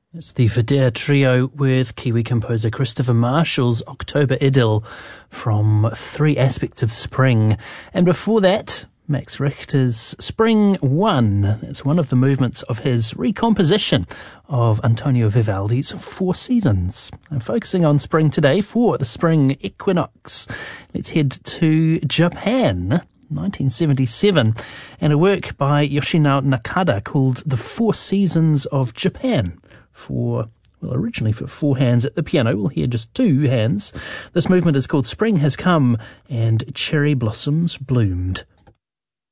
It's the Videre Trio with Kiwi composer Christopher Marshall's October Idyll from Three Aspects of Spring. And before that, Max Richter's Spring 1. It's one of the movements of his recomposition of Antonio Vivaldi's Four Seasons. I'm focusing on spring today for the spring equinox. Let's head to Japan. 1977, and a work by Yoshinao Nakada called The Four Seasons of Japan, originally for four hands at the piano. We'll hear just two hands. This movement is called Spring Has Come and Cherry Blossoms Bloomed.